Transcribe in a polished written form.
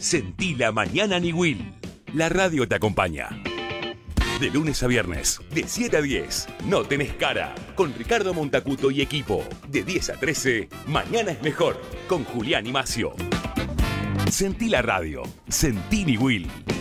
Sentí la mañana Niwil. La radio te acompaña. De lunes a viernes, de 7 a 10, No Tenés Cara, con Ricardo Montacuto y equipo. De 10 a 13, Mañana es Mejor, con Julián y Macio. Sentí la radio. Sentí Niwil.